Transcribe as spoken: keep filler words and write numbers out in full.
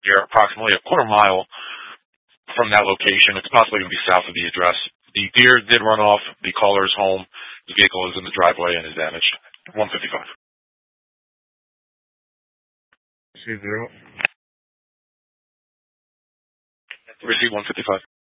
You're approximately a quarter mile from that location. It's possibly going to be south of the address. The deer did run off. The caller is home. The vehicle is in the driveway and is damaged. one fifty-five. Two zero. Receive one fifty-five.